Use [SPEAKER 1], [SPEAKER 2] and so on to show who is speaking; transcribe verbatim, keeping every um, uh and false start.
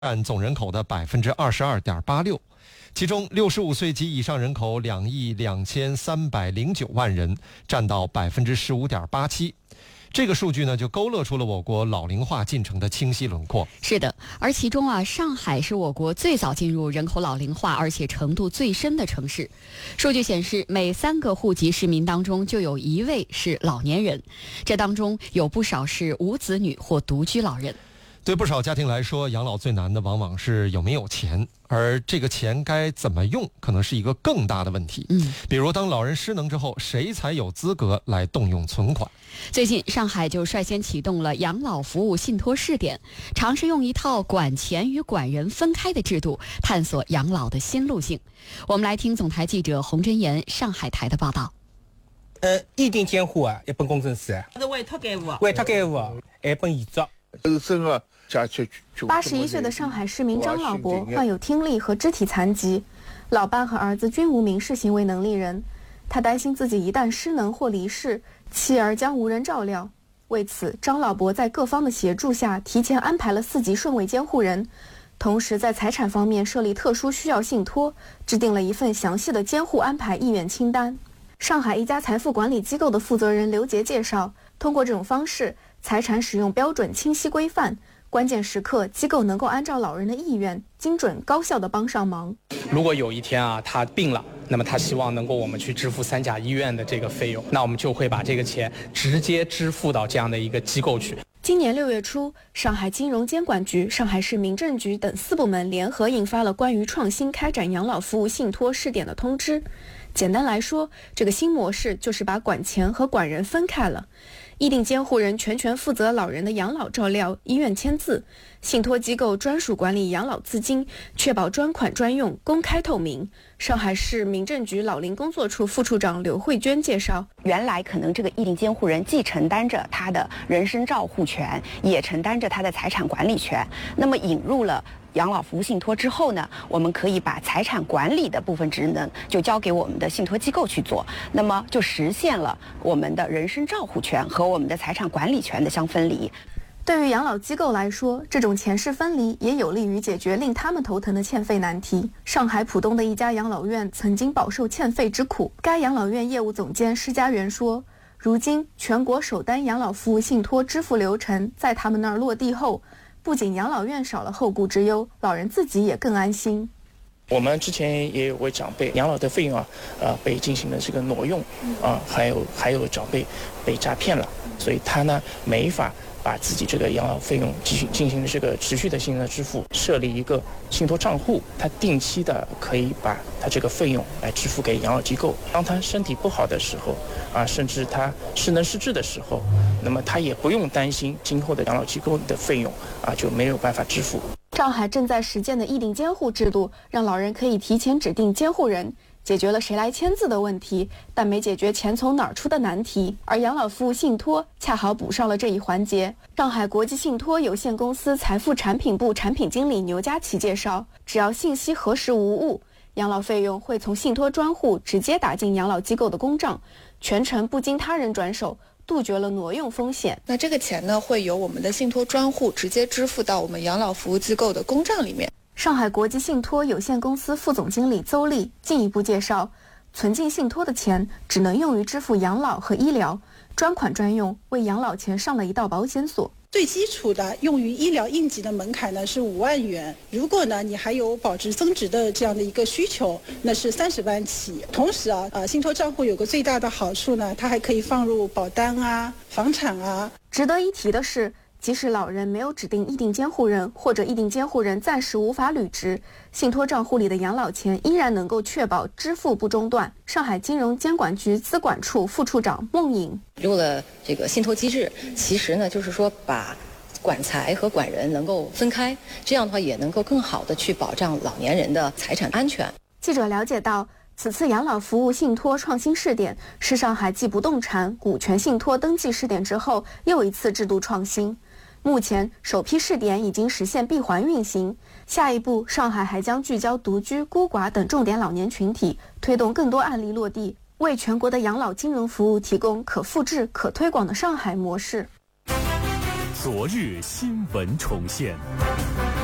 [SPEAKER 1] 占总人口的百分之二十二点八六，其中六十五岁及以上人口两亿两千三百零九万人，占到百分之十五点八七。这个数据呢，就勾勒出了我国老龄化进程的清晰轮廓。
[SPEAKER 2] 是的，而其中啊，上海是我国最早进入人口老龄化，而且程度最深的城市。数据显示，每三个户籍市民当中就有一位是老年人，这当中有不少是无子女或独居老人。
[SPEAKER 1] 对不少家庭来说，养老最难的往往是有没有钱，而这个钱该怎么用，可能是一个更大的问题。
[SPEAKER 2] 嗯，
[SPEAKER 1] 比如当老人失能之后，谁才有资格来动用存款？
[SPEAKER 2] 最近，上海就率先启动了养老服务信托试点，尝试用一套管钱与管人分开的制度，探索养老的新路径。我们来听总台记者洪真言上海台的报道。
[SPEAKER 3] 呃，一定监护啊，一本工程师啊，
[SPEAKER 4] 是委托监护，
[SPEAKER 3] 委托监护啊，一本遗嘱。
[SPEAKER 5] 八十一岁的上海市民张老伯患有听力和肢体残疾，老伴和儿子均无民事行为能力人。他担心自己一旦失能或离世，妻儿将无人照料。为此，张老伯在各方的协助下，提前安排了四级顺位监护人，同时在财产方面设立特殊需要信托，制定了一份详细的监护安排意愿清单。上海一家财富管理机构的负责人刘杰介绍，通过这种方式，财产使用标准清晰规范，关键时刻机构能够按照老人的意愿，精准高效地帮上忙。
[SPEAKER 6] 如果有一天啊他病了，那么他希望能够我们去支付三甲医院的这个费用，那我们就会把这个钱直接支付到这样的一个机构去。
[SPEAKER 5] 今年六月初，上海金融监管局、上海市民政局等四部门联合印发了关于创新开展养老服务信托试点的通知。简单来说，这个新模式就是把管钱和管人分开了。意定监护人全权负责老人的养老照料、医院签字，信托机构专属管理养老资金，确保专款专用、公开透明。上海市民政局老龄工作处副处长刘慧娟介绍，
[SPEAKER 7] 原来可能这个意定监护人既承担着他的人身照护权，也承担着他的财产管理权。那么引入了养老服务信托之后呢，我们可以把财产管理的部分职能就交给我们的信托机构去做，那么就实现了我们的人身照护权和我们的财产管理权的相分离。
[SPEAKER 5] 对于养老机构来说，这种钱势分离也有利于解决令他们头疼的欠费难题。上海浦东的一家养老院曾经饱受欠费之苦，该养老院业务总监施家园说，如今全国首单养老服务信托支付流程在他们那儿落地后，不仅养老院少了后顾之忧，老人自己也更安心。
[SPEAKER 8] 我们之前也有位长辈养老的费用啊，呃，被进行了这个挪用啊，还有还有长辈被诈骗了，所以他呢没法把自己这个养老费用继续进行这个持续的性的支付，设立一个信托账户，他定期的可以把他这个费用来支付给养老机构。当他身体不好的时候啊，甚至他失能失智的时候，那么他也不用担心今后的养老机构的费用啊就没有办法支付。
[SPEAKER 5] 上海正在实践的意定监护制度，让老人可以提前指定监护人，解决了谁来签字的问题，但没解决钱从哪儿出的难题。而养老服务信托恰好补上了这一环节。上海国际信托有限公司财富产品部产品经理牛佳琪介绍，只要信息核实无误，养老费用会从信托专户直接打进养老机构的公账，全程不经他人转手，杜绝了挪用风险。
[SPEAKER 9] 那这个钱呢，会由我们的信托专户直接支付到我们养老服务机构的公账里面。
[SPEAKER 5] 上海国际信托有限公司副总经理邹丽进一步介绍，存进信托的钱只能用于支付养老和医疗，专款专用，为养老钱上了一道保险锁。
[SPEAKER 10] 最基础的用于医疗应急的门槛呢是五万元，如果呢你还有保值增值的这样的一个需求，那是三十万起。同时啊，呃，信托账户有个最大的好处呢，它还可以放入保单啊、房产啊。
[SPEAKER 5] 值得一提的是，即使老人没有指定意定监护人，或者意定监护人暂时无法履职，信托账户里的养老钱依然能够确保支付不中断。上海金融监管局资管处副处长孟颖，
[SPEAKER 11] 用了这个信托机制，其实呢就是说把管财和管人能够分开，这样的话也能够更好的去保障老年人的财产安全。
[SPEAKER 5] 记者了解到，此次养老服务信托创新试点是上海继不动产、股权信托登记试点之后又一次制度创新。目前首批试点已经实现闭环运行，下一步上海还将聚焦独居、孤寡等重点老年群体，推动更多案例落地，为全国的养老金融服务提供可复制、可推广的上海模式。
[SPEAKER 12] 昨日新闻重现。